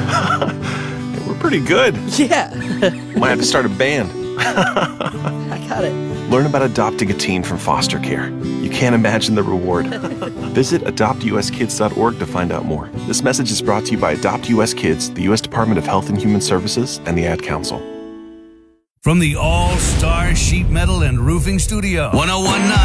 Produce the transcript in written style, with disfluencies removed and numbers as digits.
We're pretty good. Yeah. Might have to start a band. I got it. Learn about adopting a teen from foster care. You can't imagine the reward. Visit adoptuskids.org to find out more. This message is brought to you by Adopt US Kids, the U.S. Department of Health and Human Services, and the Ad Council. From the All-Star Sheet Metal and Roofing Studio, 1019